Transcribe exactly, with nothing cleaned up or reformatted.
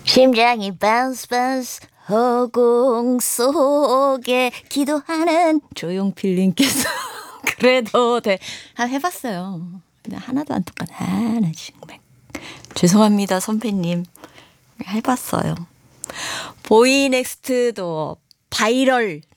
심장이 바운스 바운스 허공 속에 기도하는 조용필님께서 그래도 돼. 한 해봤어요. 근데 하나도 안 똑같아. 하나 정말 죄송합니다 선배님. 해봤어요. 보이넥스트도 바이럴